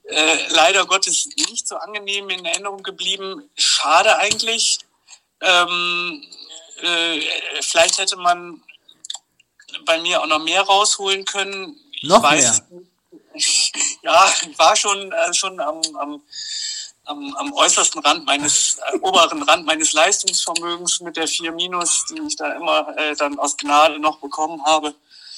leider Gottes nicht so angenehm in Erinnerung geblieben. Schade eigentlich. Vielleicht hätte man bei mir auch noch mehr rausholen können. Noch mehr? Ja, ich war schon am äußersten Rand oberen Rand meines Leistungsvermögens mit der 4 Minus, die ich da immer dann aus Gnade noch bekommen habe.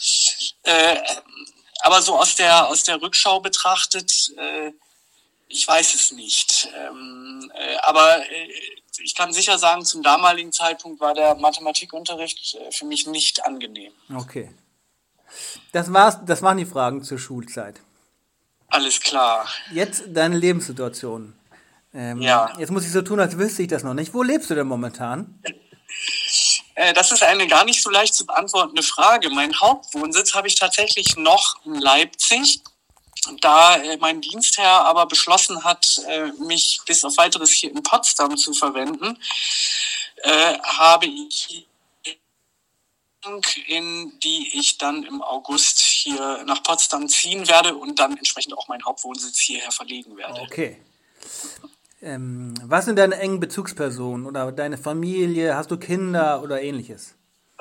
Aber so aus der Rückschau betrachtet, ich weiß es nicht. Aber ich kann sicher sagen, zum damaligen Zeitpunkt war der Mathematikunterricht für mich nicht angenehm. Okay. Das waren die Fragen zur Schulzeit. Alles klar. Jetzt deine Lebenssituation. Ja. Jetzt muss ich so tun, als wüsste ich das noch nicht. Wo lebst du denn momentan? Das ist eine gar nicht so leicht zu beantwortende Frage. Mein Hauptwohnsitz habe ich tatsächlich noch in Leipzig. Da mein Dienstherr aber beschlossen hat, mich bis auf Weiteres hier in Potsdam zu verwenden, habe ich in die ich dann im August hier nach Potsdam ziehen werde und dann entsprechend auch meinen Hauptwohnsitz hierher verlegen werde. Okay. Was sind deine engen Bezugspersonen oder deine Familie? Hast du Kinder oder ähnliches?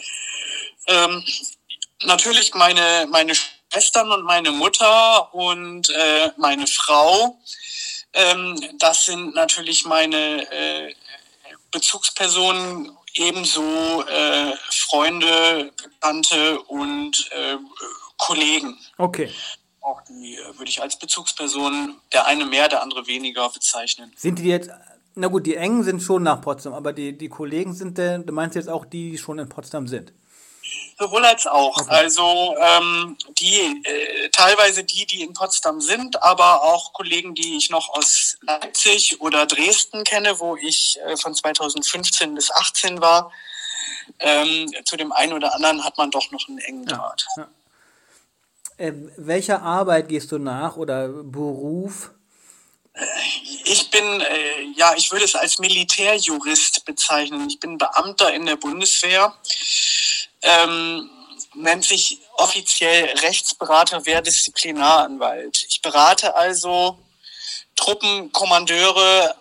Natürlich meine Schwestern und meine Mutter und meine Frau. Das sind natürlich meine Bezugspersonen, ebenso Freunde, Bekannte und Kollegen. Okay. Auch die würde ich als Bezugsperson, der eine mehr, der andere weniger, bezeichnen. Sind die jetzt, na gut, die engen sind schon nach Potsdam, aber die Kollegen sind, du meinst jetzt auch die schon in Potsdam sind? Sowohl als auch. Okay. Also teilweise die in Potsdam sind, aber auch Kollegen, die ich noch aus Leipzig oder Dresden kenne, wo ich von 2015 bis 2018 war. Zu dem einen oder anderen hat man doch noch einen engen Draht. Ja. Welcher Arbeit gehst du nach oder Beruf? Ich bin, ich würde es als Militärjurist bezeichnen. Ich bin Beamter in der Bundeswehr. Nennt sich offiziell Rechtsberater, Wehrdisziplinaranwalt. Ich berate also Truppenkommandeure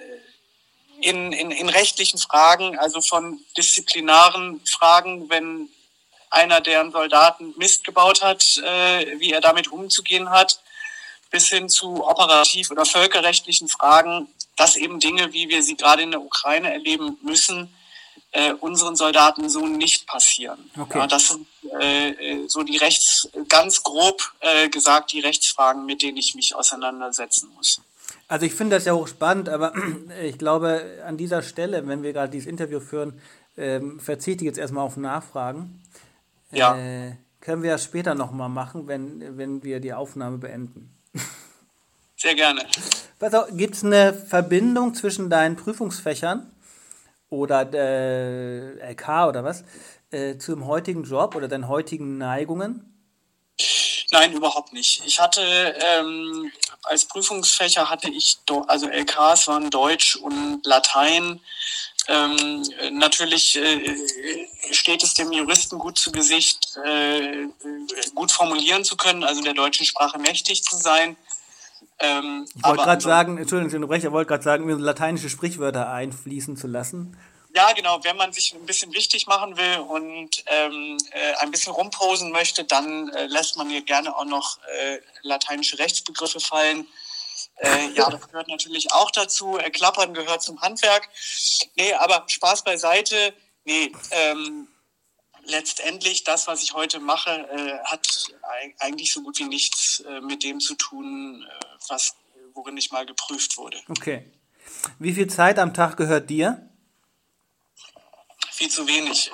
in rechtlichen Fragen, also von disziplinaren Fragen, wenn einer deren Soldaten Mist gebaut hat, wie er damit umzugehen hat, bis hin zu operativ- oder völkerrechtlichen Fragen, dass eben Dinge, wie wir sie gerade in der Ukraine erleben müssen, unseren Soldaten so nicht passieren. Okay. Ja, das sind so die ganz grob gesagt, die Rechtsfragen, mit denen ich mich auseinandersetzen muss. Also ich finde das ja hochspannend, aber ich glaube, an dieser Stelle, wenn wir gerade dieses Interview führen, verzichte ich jetzt erstmal auf Nachfragen. Ja. Können wir das später nochmal machen, wenn wir die Aufnahme beenden. Sehr gerne. Gibt es eine Verbindung zwischen deinen Prüfungsfächern oder LK oder was, zum heutigen Job oder deinen heutigen Neigungen? Nein, überhaupt nicht. Ich hatte als Prüfungsfächer also LKs waren Deutsch und Latein. Natürlich steht es dem Juristen gut zu Gesicht, gut formulieren zu können, also der deutschen Sprache mächtig zu sein. Ich wollte gerade sagen, Entschuldigung, ich wollte gerade sagen, mir lateinische Sprichwörter einfließen zu lassen. Ja, genau. Wenn man sich ein bisschen wichtig machen will und ein bisschen rumposen möchte, dann lässt man hier gerne auch noch lateinische Rechtsbegriffe fallen. Ja, das gehört natürlich auch dazu. Klappern gehört zum Handwerk. Nee, aber Spaß beiseite. Nee, letztendlich das, was ich heute mache, hat eigentlich so gut wie nichts mit dem zu tun, worin ich mal geprüft wurde. Okay. Wie viel Zeit am Tag gehört dir? Viel zu wenig.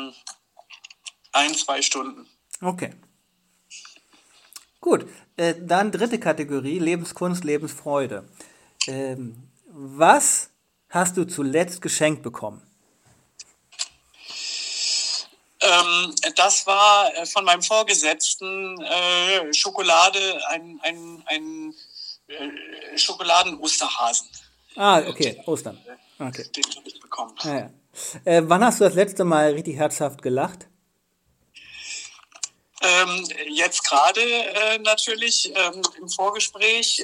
1-2 Stunden. Okay. Gut. Dann dritte Kategorie, Lebenskunst, Lebensfreude. Was hast du zuletzt geschenkt bekommen? Das war von meinem Vorgesetzten Schokolade, ein Schokoladen-Osterhasen. Ah, okay, Ostern. Okay. Den habe ich bekommen. Ja. Wann hast du das letzte Mal richtig herzhaft gelacht? Jetzt gerade natürlich im Vorgespräch